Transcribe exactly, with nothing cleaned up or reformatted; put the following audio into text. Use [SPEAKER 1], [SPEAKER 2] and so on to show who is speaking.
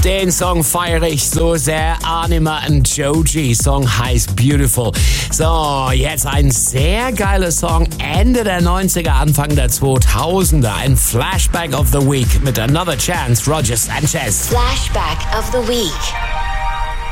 [SPEAKER 1] Den Song feiere ich so sehr. Anima und Joji. Song heißt Beautiful. So, jetzt ein sehr geiler Song. Ende der neunziger, Anfang der zweitausender. Ein Flashback of the Week mit Another Chance. Roger Sanchez.
[SPEAKER 2] Flashback of the Week.